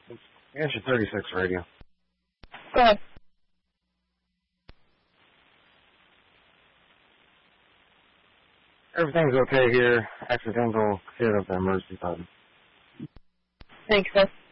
Answer 36 radio. Go ahead. Everything's okay here. Accidental hit of the emergency button. Thanks, sir.